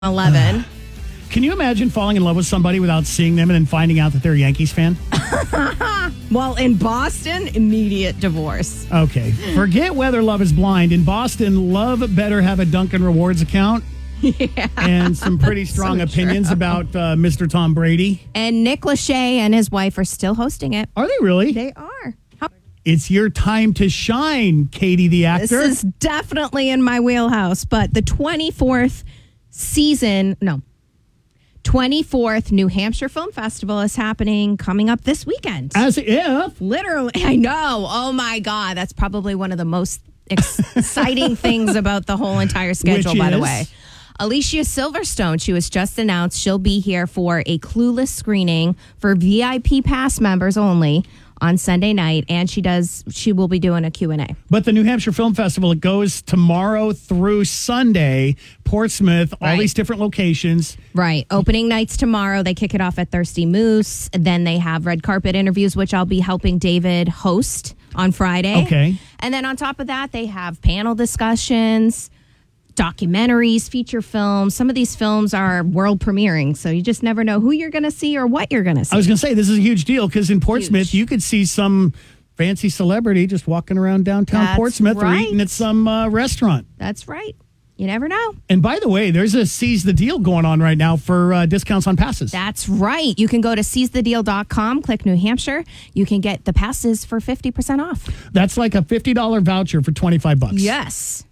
11. Can you imagine falling in love with somebody without seeing them and then finding out that they're a Yankees fan? Well, in Boston, immediate divorce. Okay. Forget whether Love is Blind. In Boston, Love better have a Dunkin' Rewards account. Yeah. And some pretty strong So opinions true. about Mr. Tom Brady. And Nick Lachey and his wife are still hosting it. Are they really? They are. It's your time to shine, Katie the actor. This is definitely in my wheelhouse, but the 24th New Hampshire Film Festival is happening coming up this weekend. As if. Literally, I know. Oh my God. That's probably one of the most exciting things about the whole entire schedule, Which by the is? way. Alicia Silverstone, she was just announced she'll be here for a Clueless screening for VIP pass members only on Sunday night, and she will be doing a Q&A. But the New Hampshire Film Festival, it goes tomorrow through Sunday, Portsmouth, all Right. these different locations. Right. Opening nights tomorrow. They kick it off at Thirsty Moose. Then they have red carpet interviews, which I'll be helping David host on Friday. Okay. And then on top of that, they have panel discussions, documentaries, feature films. Some of these films are world premiering, so you just never know who you're going to see or what you're going to see. I was going to say, this is a huge deal because in Portsmouth, Huge. you could see some fancy celebrity just walking around downtown That's Portsmouth or right. eating at some restaurant. That's right. You never know. And by the way, there's a Seize the Deal going on right now for discounts on passes. That's right. You can go to seizethedeal.com, click New Hampshire. You can get the passes for 50% off. That's like a $50 voucher for $25. Yes.